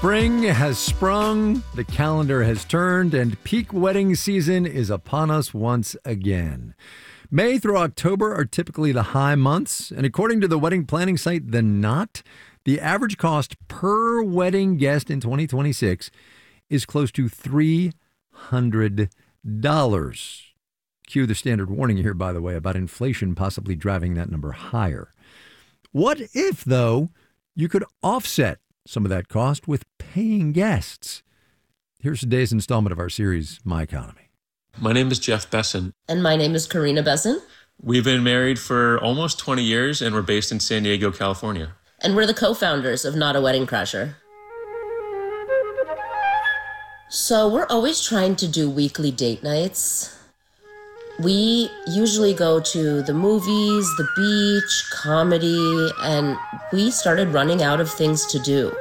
Spring has sprung, the calendar has turned, and peak wedding season is upon us once again. May through October are typically the high months, and according to the wedding planning site The Knot, the average cost per wedding guest in 2026 is close to $300. Cue the standard warning here, by the way, about inflation possibly driving that number higher. What if, though, you could offset some of that cost with paying guests? Here's today's installment of our series, My Economy. My name is Jeff Besson. And my name is Karina Besson. We've been married for almost 20 years, and we're based in San Diego, California. And we're the co-founders of Not a Wedding Crasher. So we're always trying to do weekly date nights. We usually go to the movies, the beach, comedy, and we started running out of things to do.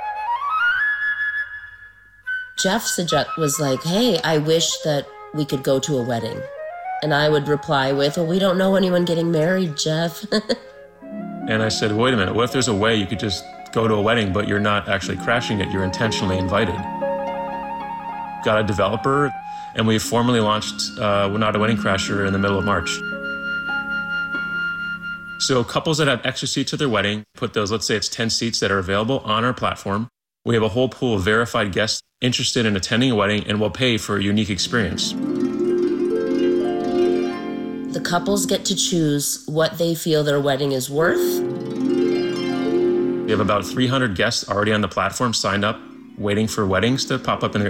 Jeff was like, hey, I wish that we could go to a wedding. And I would reply with, well, we don't know anyone getting married, Jeff. And I said, wait a minute, what if there's a way you could just go to a wedding, but you're not actually crashing it, you're intentionally invited? Got a developer, and we formally launched Not a Wedding Crasher in the middle of March. So couples that have extra seats at their wedding, put those, let's say it's 10 seats that are available on our platform. We have a whole pool of verified guests interested in attending a wedding, and we'll pay for a unique experience. The couples get to choose what they feel their wedding is worth. We have about 300 guests already on the platform signed up, waiting for weddings to pop up in their